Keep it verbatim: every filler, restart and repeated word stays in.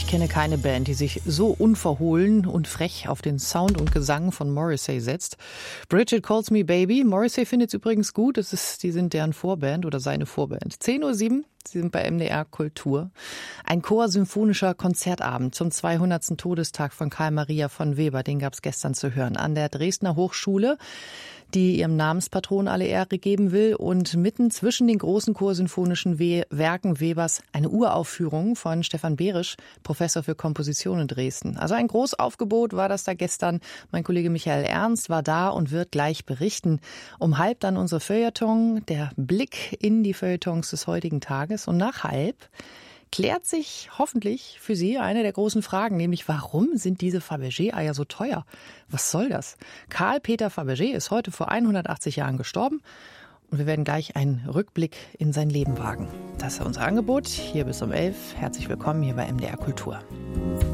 Ich kenne keine Band, die sich so unverhohlen und frech auf den Sound und Gesang von Morrissey setzt. Bridget Calls Me Baby. Morrissey findet es übrigens gut. Das ist, die sind deren Vorband oder seine Vorband. zehn Uhr sieben. Sie sind bei M D R Kultur. Ein chorsymphonischer Konzertabend zum zweihundertsten Todestag von Karl Maria von Weber. Den gab es gestern zu hören an der Dresdner Hochschule, die ihrem Namenspatron alle Ehre geben will. Und mitten zwischen den großen chorsymphonischen We- Werken Webers eine Uraufführung von Stefan Behrisch, Professor für Komposition in Dresden. Also ein Großaufgebot war das da gestern. Mein Kollege Michael Ernst war da und wird gleich berichten. Um halb dann unsere Feuilleton, der Blick in die Feuilletons des heutigen Tages. Und nach halb klärt sich hoffentlich für Sie eine der großen Fragen, nämlich warum sind diese Fabergé-Eier so teuer? Was soll das? Karl-Peter Fabergé ist heute vor hundertachtzig Jahren gestorben und wir werden gleich einen Rückblick in sein Leben wagen. Das ist unser Angebot, hier bis um elf. Herzlich willkommen hier bei M D R Kultur.